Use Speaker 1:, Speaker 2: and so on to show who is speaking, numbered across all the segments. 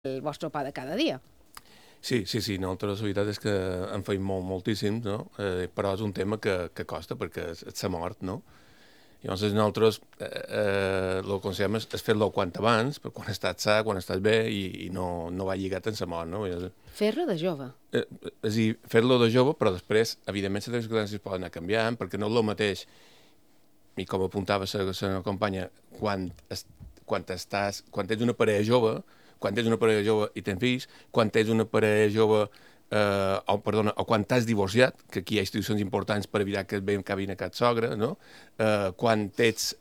Speaker 1: el vostre pa de cada dia.
Speaker 2: Sí, nosaltres la veritat és que en feim moltíssims, no? Però és un tema que costa perquè és la mort, no? Llavors nosaltres el que aconsellem és fer-lo quant abans, per quan estàs sa, quan estàs bé i no va lligat amb la mort, no?
Speaker 1: Fer-lo de jove.
Speaker 2: És a dir, fer-lo de jove, però després, evidentment, les circumstàncies poden anar canviant, perquè no és el mateix, i com apuntava la companya, quan tens una parella jove, quan tens una parella jove i tens fills, quan tens una parella jove, o quan t'has divorciat, que aquí hi ha institucions importants per evitar que et acabin a casa sogra, no? Quan tens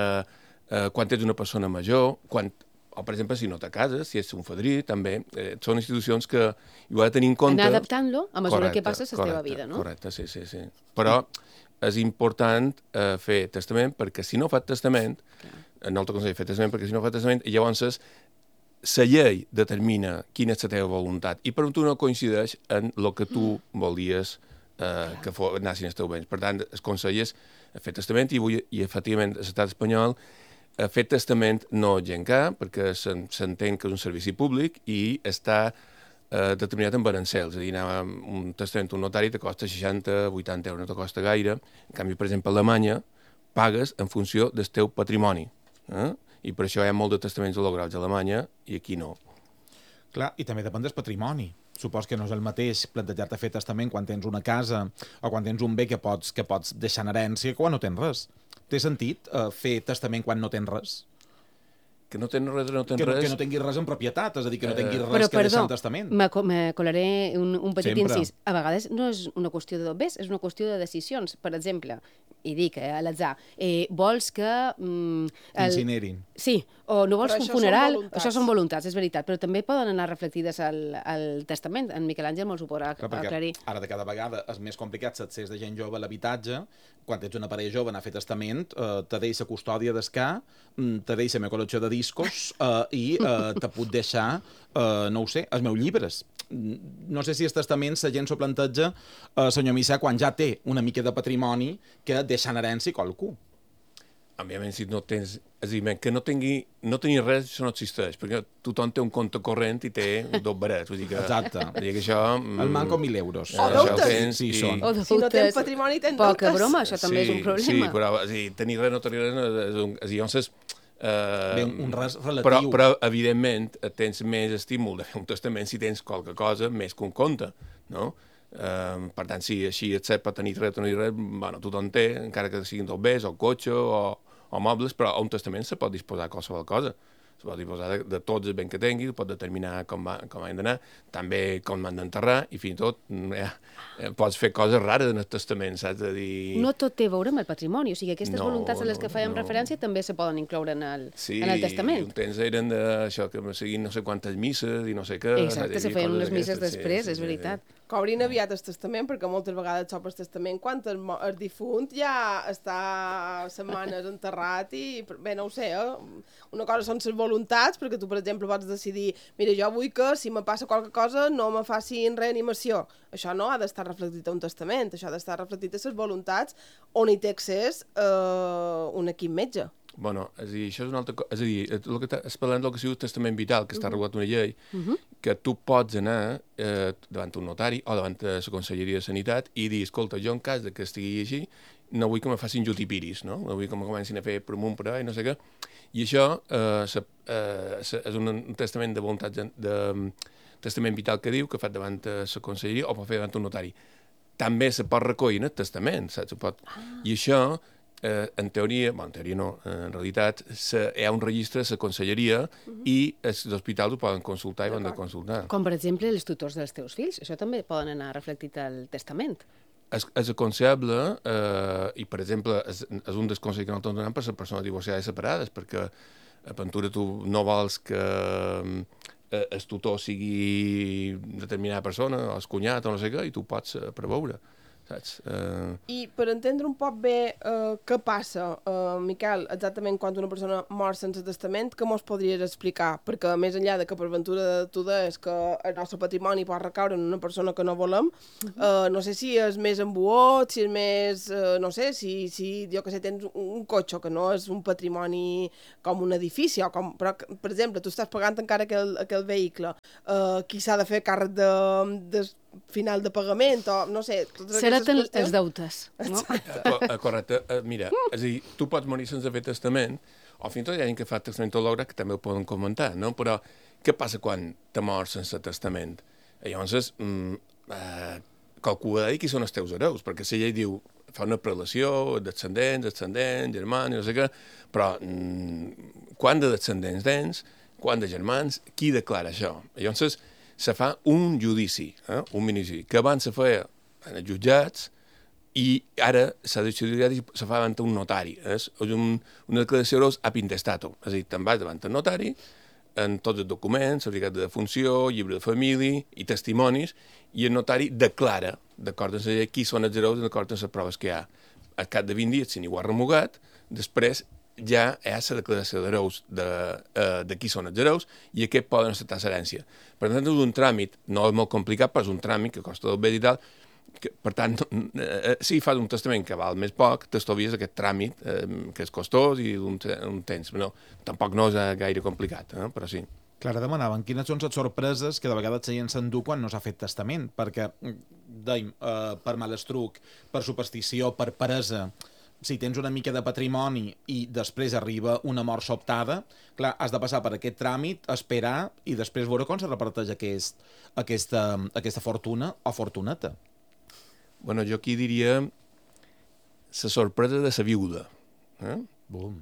Speaker 2: una persona major, o, per exemple, si no te cases, si ets un fadrí, també, són institucions que ho ha de tenir en compte.
Speaker 1: Anar adaptant-lo a mesura que passa la teva vida, no?
Speaker 2: Correcte, sí. Però és important fer testament, perquè si no fa testament, no te aconsello fer testament, perquè si no fa testament, llavors la llei determina quina és la teva voluntat i per tu no coincideix en el que tu volies que anessin els teus béns. Per tant, es conselles fer testament i efectivament, l'estat espanyol fer testament no gencar, perquè s'entén que és un servici públic i està determinat en arancels. És a dir, anar un testament a un notari te costa 60-80 euros, no te costa gaire. En canvi, per exemple, a Alemanya pagues en funció del teu patrimoni. I per això hi ha molt de testaments holograus a Alemanya i aquí no.
Speaker 3: Clar, i també depèn del patrimoni. Supos que no és el mateix plantejar-te fer testament quan tens una casa o quan tens un bé que pots deixar en herència que quan no tens res. Té sentit fer testament quan no tens res?
Speaker 2: Que no tens res,
Speaker 3: Que no tinguis res en propietat, és a dir, que no tinguis res que deixar en testament.
Speaker 1: Me colaré un petit
Speaker 3: Sempre.
Speaker 1: incís. A vegades no és una qüestió de béns, és una qüestió de decisions. Per exemple, i dic a l'atzar, vols que...
Speaker 3: Incinerin.
Speaker 1: Sí, o no vols
Speaker 4: Però
Speaker 1: un
Speaker 4: això
Speaker 1: funeral,
Speaker 4: són voluntats.
Speaker 1: això són voluntats, és veritat, però també poden anar reflectides al testament. En Miquel Àngel me'ls ho podrà aclarir.
Speaker 3: Ara de cada vegada és més complicat l'accés de gent jove a l'habitatge. Quan ets una parella jove anar a fer testament, te deixa custòdia d'escar, te deixa la meva col·lecció de discos i te puc deixar, no ho sé, els meus llibres. No sé si el testament la gent s'ho planteja, senyor Missà, quan ja té una mica de patrimoni que deixa en herència qualcú.
Speaker 2: Òbviament, si no tens... És a dir, que no tenir res, això no existeix, perquè tothom té un compte corrent i té dos barets. Vull dir que,
Speaker 3: Exacte.
Speaker 2: Vull dir que això...
Speaker 3: El manco 1.000 euros.
Speaker 4: O deutes.
Speaker 3: Sí, són.
Speaker 1: O
Speaker 4: Si no tens patrimoni, tens
Speaker 1: Poca
Speaker 4: deutes.
Speaker 1: broma, això també és un problema.
Speaker 2: Sí, però és a dir, tenir res, no tenir res, és a dir, llavors...
Speaker 3: Bé, un res relatiu.
Speaker 2: Però, evidentment, tens més estímul de fer un testament si tens qualque cosa més que un compte, no? Per tant, si així et set per tenir res o no tenir res, bueno, tothom té, encara que siguin tot bés, o cotxe, o mobles, però a un testament se pot disposar de qualsevol cosa. Se pot disposar de tots els béns que tingui, pot determinar com han d'anar, també com han d'enterrar, i fins i tot pots fer coses rares en el testament, saps? A dir...
Speaker 1: No tot té a veure amb el patrimoni, o sigui, aquestes voluntats a les que fèiem
Speaker 2: no.
Speaker 1: referència també se poden incloure en el testament.
Speaker 2: Sí, un temps eren d'això, que me seguien no sé quantes misses i no sé què.
Speaker 1: Exacte, se feien unes misses després, és veritat.
Speaker 4: Que obrin aviat el testament, perquè moltes vegades sopes testament quan el difunt ja està setmanes enterrat i, bé, no ho sé, una cosa són les voluntats, perquè tu, per exemple, pots decidir, mira, jo vull que si me passa qualque cosa no me facin reanimació. Això no ha d'estar reflectit a un testament, això ha d'estar reflectit a les voluntats on hi té accés un equip metge.
Speaker 2: Bueno, és a dir, això és una altra cosa. És a dir, el que es parlant del que sigui testament vital, que està regulat una llei, que tu pots anar davant un notari o davant la Conselleria de Sanitat i dir, escolta, jo en cas de que estigui així, no vull que me facin jutipiris, no? No vull que me comencin a fer promunt per i no sé què. I això és un testament de voluntat de testament vital que diu, que fa davant la Conselleria o pot fer davant un notari. També se pot recollir en el testament, saps? I això... en teoria no, en realitat hi ha un registre a la conselleria i els hospitals ho poden consultar i ho han de consultar.
Speaker 1: Com, per exemple, els tutors dels teus fills, això també poden anar reflectit al testament.
Speaker 2: És aconsellable i, per exemple, és un dels consells que no estan donant per les persones divorciades i separades, perquè a Ventura tu no vols que el tutor sigui determinada persona, o el cunyat o no sé què, i tu pots preveure. saps?
Speaker 4: I per entendre un poc bé què passa, Miquel, exactament quan una persona mor sense testament, què mos podries explicar? Perquè més enllà de que per ventura tu deies que el nostre patrimoni pot recaure en una persona que no volem, no sé si és més embuot, si és més, no sé, si jo que sé, tens un cotxe que no és un patrimoni com un edifici, o com, però, per exemple, tu estàs pagant encara aquell vehicle, qui s'ha de fer càrrec de final de pagament, o no sé...
Speaker 1: Sereten els deutes, no?
Speaker 2: Correcte. Mira, és a dir, tu pots morir sense fer testament, o fins i tot hi ha gent que fa testament l'obra, que també ho poden comentar, no? Però què passa quan te mors sense testament? Llavors, calcula qui són els teus hereus, perquè si llei diu, fa una prelació, descendents, germans, no sé què, però quant de descendents tens, quant de germans, qui declara això? Llavors, se fa un judici, un minijudici, que abans se feia en els jutjats i ara s'ha decidirat i se fa davant un notari. És una declaració d'hereus ab intestato. És a dir, te'n vas davant el notari, en tots els documents, certificat de defunció, llibre de família i testimonis, i el notari declara, d'acord amb la llei, qui són els hereus d'acord amb les proves que hi ha. Al cap de 20 dies, si ningú ha remugat, després ja hi ha la declaració d'hereus de qui són els hereus i aquest poden acceptar l'herència. Per tant, és un tràmit, no és molt complicat, però és un tràmit que costa 2 bé i tal, que, per tant, si fas un testament que val més poc, t'estovies aquest tràmit que és costós i un temps. No, tampoc no és gaire complicat, però sí.
Speaker 3: Clara, demanaven quines són les sorpreses que de vegades la gent s'endú quan no s'ha fet testament, perquè, dèiem, per malastruc, per superstició, per peresa, si tens una mica de patrimoni i després arriba una mort sobtada, clar, has de passar per aquest tràmit, esperar i després veure com se reparteix aquesta fortuna o fortuneta.
Speaker 2: Bueno, jo aquí diria la sorpresa de la viuda.
Speaker 3: Bum.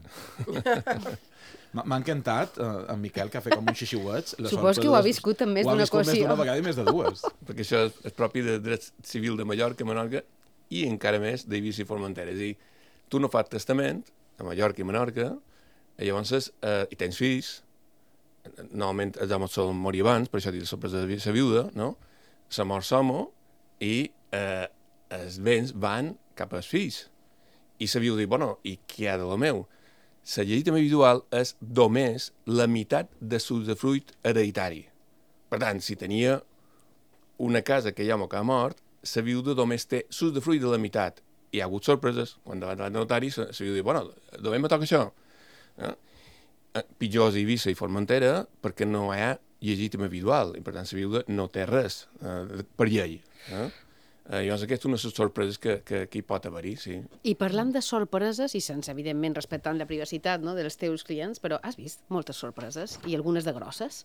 Speaker 3: M'ha encantat, en Miquel, que ha fet com un xixiuets.
Speaker 1: Supos que ho ha viscut en més d'una ocasió.
Speaker 3: Ho ha viscut més d'una vegada i més de dues.
Speaker 2: Perquè això és propi de dret civil de Mallorca, Menorca, i encara més d'Eivissa i Formentera. És a dir, tu no fas testament a Mallorca i Menorca, i llavors hi tens fills, normalment els homes solen morir abans, per això dic la sorpresa de la viuda, no? Se mor l'home i els béns van cap als fills. I la viuda diu, bueno, i què hi ha de lo meu? La llei també individual és només la meitat de l'usdefruit hereditari. Per tant, si tenia una casa que hi ha que ha mort, la viuda només té l'usdefruit de la meitat. Hi ha hagut sorpreses, quan davant del notari la viuda diu, bueno, només me toca això. Pitjor és Eivissa i Formentera perquè no hi ha llegítim individual, i per tant la viuda no té res per llei. Llavors aquesta és una de les sorpreses que hi pot haver-hi, sí.
Speaker 1: I parlant de sorpreses, i sense, evidentment, respectant la privacitat dels teus clients, però has vist moltes sorpreses, i algunes de grosses?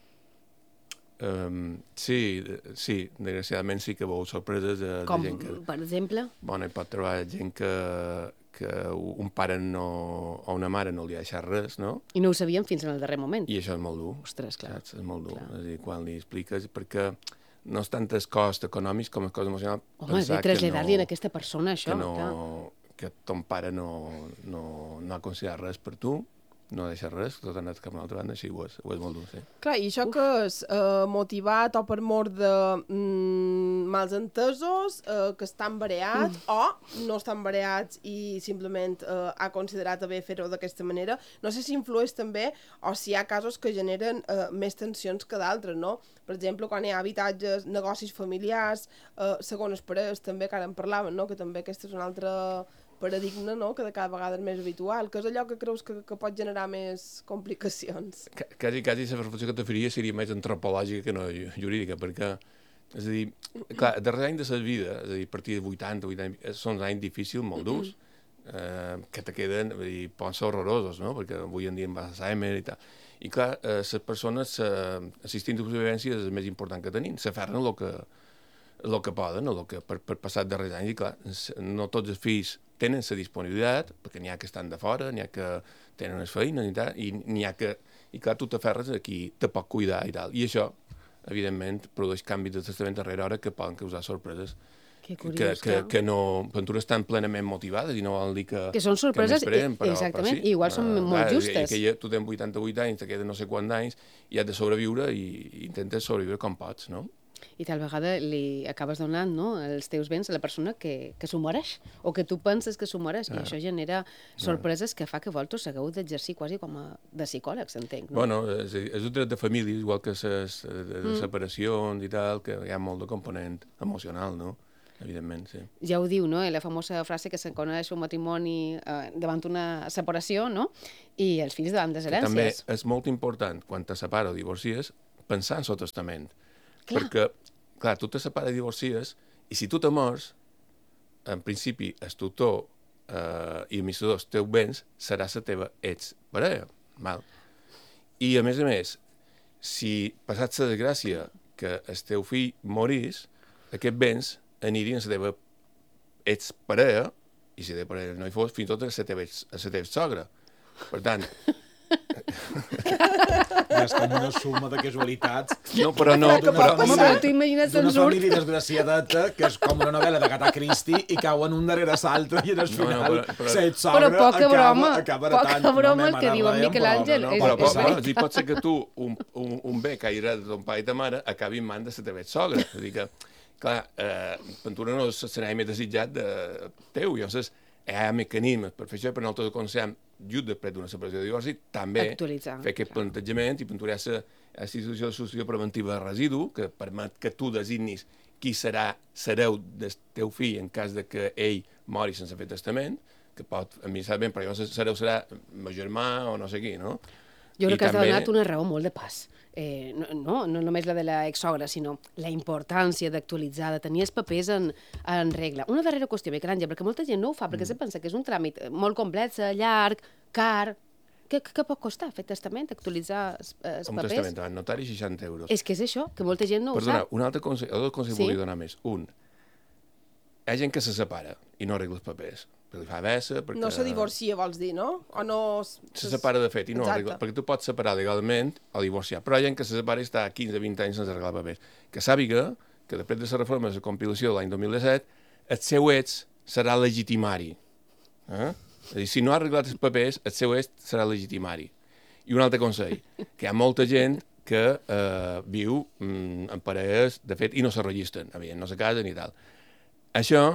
Speaker 2: Sí, desgraciadament sí que veu sorpreses de gent que...
Speaker 1: Com, per exemple?
Speaker 2: Bueno, hi pot trobar gent que un pare o una mare no li ha deixat res, no?
Speaker 1: I no ho sabíem fins en el darrer moment.
Speaker 2: I això és molt dur.
Speaker 1: Ostres, clar.
Speaker 2: Saps? És molt dur.
Speaker 1: Clar.
Speaker 2: És a dir, quan li expliques, perquè no és tant el cost econòmic com el cost emocional.
Speaker 1: Home, de traslladar-li a aquesta persona això, clar.
Speaker 2: Que ton pare no ha considerat res per tu, no deixa res, tot ha anat cap a una altra banda, així ho és molt dur, sí.
Speaker 4: Clar, i això que és motivat o per mort de mals entesos, que estan bareats o no estan bareats i simplement ha considerat haver fer-ho d'aquesta manera. No sé si influeix també o si hi ha casos que generen més tensions que d'altres, no? Per exemple, quan hi ha habitatges, negocis familiars, segones parelles també, que ara en parlaven, no? Que també aquesta és una altra paradigma, no?, que de cada vegada és més habitual, que és allò que creus que pot generar més complicacions.
Speaker 2: Quasi la reflexió que te faria seria més antropològica que no jurídica, perquè, és a dir, clar, darrers anys de la vida, és a dir, a partir de 80 són anys difícils, molt durs, que te queden, poden ser horrorosos, no?, perquè avui en dia em va Alzheimer i tal. I clar, les persones, l'assistint de supervivència és el més important que tenim, s'aferren el que poden, per passar darrers anys, i clar, no tots els fills tenen la disponibilitat, perquè n'hi ha que estan de fora, n'hi ha que tenen unes feines i tal, i n'hi ha que... I clar, tu t'aferres a qui te pot cuidar i tal. I això, evidentment, produeix canvis de testament darrere hora que poden causar sorpreses.
Speaker 1: Que curiós,
Speaker 2: que no... Aventures estan plenament motivades i no volen dir que
Speaker 1: són sorpreses, exactament, i igual són molt justes.
Speaker 2: Que tu tens 88 anys, te queden no sé quants anys, i has de sobreviure i intentes sobreviure com pots, no?
Speaker 1: I tal vegada li acabes donant, no, els teus béns a la persona que s'ho mereix, o que tu penses que s'ho mereix, i això genera sorpreses que fa que vosaltres hagueu d'exercir quasi com a de psicòlegs, entenc, no?
Speaker 2: Bueno, és un dret de família, igual que les de separacions i tal, que hi ha molt de component emocional, no? Evidentment, sí.
Speaker 1: Ja ho diu, no?, la famosa frase que se'n coneix un matrimoni davant una separació, no?, i els fills davant les herències.
Speaker 2: També és molt important, quan te separa o divorcies, pensar en el testament.
Speaker 1: Clar.
Speaker 2: Perquè, clar, tu te separes i divorcies, i si tu te mors, en principi, el tutor i administrador dels teus béns serà la teva exparella. Val? I, a més, si passat la desgràcia que el teu fill morís, aquests béns anirien a la teva exparella, i si la teva parella no hi fos, fins i tot a la teva sogra. Per tant...
Speaker 3: És com una suma de casualitats.
Speaker 2: No, però no...
Speaker 1: Home, però tu imagina't
Speaker 3: d'una
Speaker 1: on surt.
Speaker 3: família desgraciadeta, que és com una novel·la d'Agatha Christie, i cauen un darrere l'altre, i al final set sogra
Speaker 1: Però poca broma,
Speaker 3: acaba
Speaker 1: poca
Speaker 3: heretant.
Speaker 1: broma el que diu en Miquel Àngel.
Speaker 2: Però pot ser que tu, un bé que ha heretat de ton pare i ta mare, acabi en mans de la teva sogra. És a dir que, clar, Ventura no serà més desitjat teu, llavors hi ha mecanismes per fer això, per nosaltres aconsellem, just després d'una separació de divorci, també fer aquest plantejament i puntuar la institució de substitució preventiva de residu, que permet que tu designis qui serà hereu del teu fill en cas de que ell mori sense fer testament, que pot administrar bé, però llavors hereu serà meu germà o no sé qui, no?
Speaker 1: Jo crec que has donat una raó molt de pas. No només la de l'exsogra, sinó la importància d'actualitzar, de tenir els papers en regla. Una darrera qüestió, Miquel Àngel, perquè molta gent no ho fa, perquè se pensa que és un tràmit molt complex, llarg, car. Què pot costar fer testament, actualitzar els papers?
Speaker 2: Un testament davant notari, 60 euros.
Speaker 1: És que és això, que molta gent no ho
Speaker 2: Perdona,
Speaker 1: sap.
Speaker 2: un altre consell, dos consells volia donar més. Un, hi ha gent que se separa i no arregla els papers. Perquè li fa vessa, perquè...
Speaker 4: No se divorcia, vols dir, no? O no...
Speaker 2: Se separa de fet i no arregla, perquè tu pots separar legalment o divorciar, però hi ha gent que se separa i està 15-20 anys sense arreglar papers. Que sàpiga que després de la reforma de la compilació de l'any 2017, el seu ex serà legitimari. És a dir, si no ha arreglat els papers, el seu ex serà legitimari. I un altre consell, que hi ha molta gent que viu en parelles, de fet, i no se registren, no se casen i tal. Això,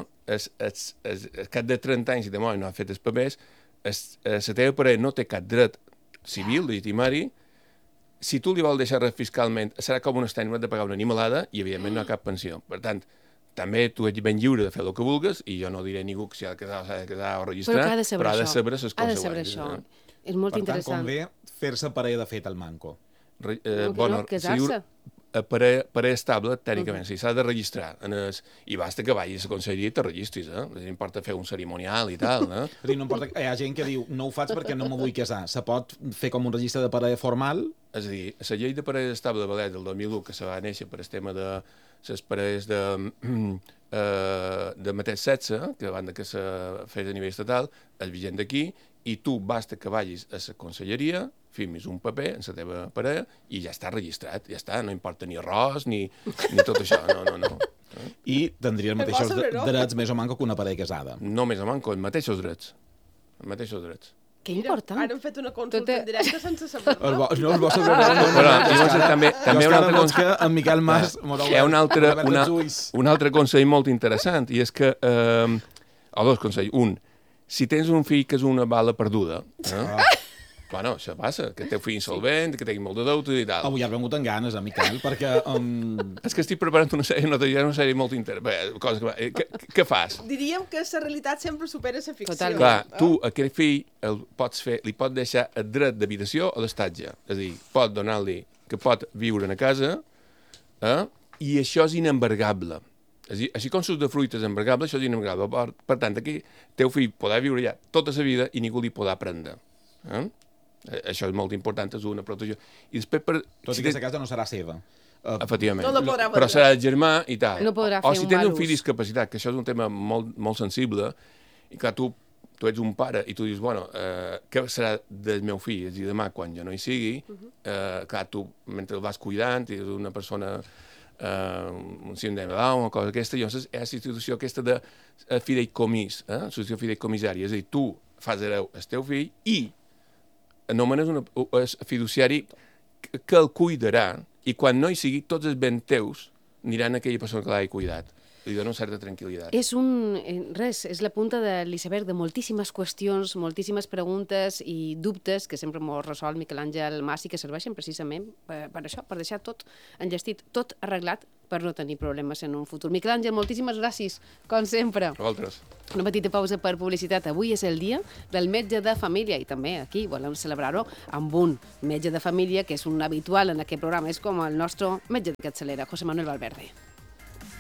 Speaker 2: el cap de 30 anys, si de mort no ha fet els papers, la teva parella no té cap dret civil, legitimari. Si tu li vols deixar res fiscalment, serà com un estany de pagar una animalada i, evidentment, no hi ha cap pensió. Per tant, també tu ets ben lliure de fer el que vulguis, i jo no diré a ningú que s'ha de quedar o registrar, però ha de saber les conseqüències.
Speaker 1: Ha de saber això. És molt interessant.
Speaker 3: Per tant, convé fer-se parella de fet al manco.
Speaker 1: Casar-se.
Speaker 2: Parella estable, tècnicament, s'ha de registrar. I basta que vagis a la conselleria i te registris, No importa fer un cerimonial i tal, no?
Speaker 3: No importa, hi ha gent que diu, no ho faig perquè no me vull casar. Se pot fer com un registre de parella formal?
Speaker 2: És a dir, la llei de parella estable de València del 2001, que se va néixer per el tema de les parelles de mateix sexe, que abans que se fes a nivell estatal, és vigent d'aquí, i tu basta que vagis a la conselleria, firmis un paper en la teva parella i ja està registrat, ja està, no importa ni arròs ni tot això, no.
Speaker 3: I tindria els mateixos drets més o manco que una parella casada.
Speaker 2: No més o manco, els mateixos drets. Els mateixos drets.
Speaker 1: Que important.
Speaker 4: Ara hem fet una consulta en directe sense saber-ho.
Speaker 3: No us vols saber
Speaker 2: també un altre
Speaker 3: consell. En Miquel Mas...
Speaker 2: Hi ha un altre consell molt interessant, i és que... dos consells. Un, si tens un fill que és una bala perduda... Bueno, això passa, que té un fill insolvent, que tingui molt de deute i tal.
Speaker 3: Avui ja he vengut amb ganes, Miquel, perquè...
Speaker 2: És que estic preparant una sèrie molt interessant. Què fas?
Speaker 4: Diríem que la realitat sempre supera la ficció.
Speaker 1: Totalment.
Speaker 2: Clar, tu, aquell fill, li pots deixar el dret d'habitació o d'estatge. És a dir, pot donar-li que pot viure a casa, i això és inembargable. És a dir, així com l'usdefruit és embargable, això és inembargable. Per tant, aquí teu fill podrà viure ja tota la vida i ningú li podrà prendre. Això és molt important, és una protecció. I després,
Speaker 3: tot i que la casa no serà seva.
Speaker 2: Efectivament.
Speaker 4: No la podrà
Speaker 2: però serà el germà i tal.
Speaker 1: No podrà fer
Speaker 2: o si tens
Speaker 1: mal
Speaker 2: un fill
Speaker 1: ús.
Speaker 2: discapacitat, que això és un tema molt sensible, i clar, tu ets un pare i tu dius, bueno, què serà del meu fill? És a dir, demà, quan jo no hi sigui, clar, tu, mentre el vas cuidant, i és una persona un síndrome de Down o cosa aquesta, llavors és la institució aquesta de fideïcomís, institució fideïcomissària, és a dir, tu fas hereu el teu fill i anomenes un fiduciari que el cuidarà, i quan no hi sigui, tots els béns teus aniran a aquella persona que l'ha cuidat. Li dona una certa tranquil·litat.
Speaker 1: És la punta de l'iceberg de moltíssimes qüestions, moltíssimes preguntes i dubtes que sempre m'ho resol Miquel Àngel Mas i que serveixen precisament per això, per deixar tot enllestit, tot arreglat per no tenir problemes en un futur. Miquel Àngel, moltíssimes gràcies, com sempre.
Speaker 2: A vosaltres.
Speaker 1: Una petita pausa per publicitat. Avui és el dia del metge de família i també aquí volem celebrar-ho amb un metge de família que és un habitual en aquest programa, és com el nostre metge de capçalera, José Manuel Valverde.